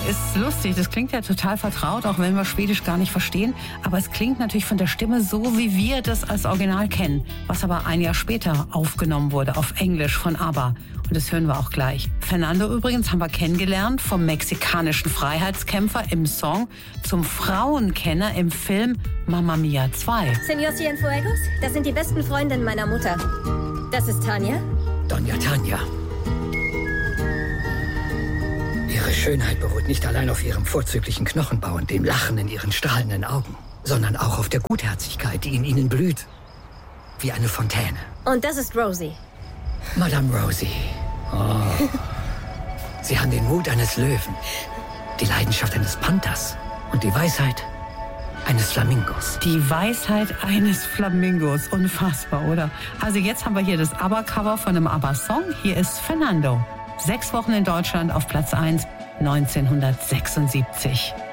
ist lustig. Das klingt ja total vertraut, auch wenn wir Schwedisch gar nicht verstehen. Aber es klingt natürlich von der Stimme so, wie wir das als Original kennen. Was aber ein Jahr später aufgenommen wurde auf Englisch von ABBA. Und das hören wir auch gleich. Fernando übrigens haben wir kennengelernt vom mexikanischen Freiheitskämpfer im Song zum Frauenkenner im Film Mamma Mia 2. Señor Cienfuegos, das sind die besten Freundinnen meiner Mutter. Das ist Tanja. Doña Tanja. Ihre Schönheit beruht nicht allein auf ihrem vorzüglichen Knochenbau und dem Lachen in ihren strahlenden Augen, sondern auch auf der Gutherzigkeit, die in ihnen blüht. Wie eine Fontäne. Und das ist Rosie. Madame Rosie. Oh. Sie haben den Mut eines Löwen, die Leidenschaft eines Panthers und die Weisheit eines Flamingos. Die Weisheit eines Flamingos. Unfassbar, oder? Also jetzt haben wir hier das ABBA-Cover von einem ABBA-Song. Hier ist Fernando. 6 Wochen in Deutschland auf Platz 1, 1976.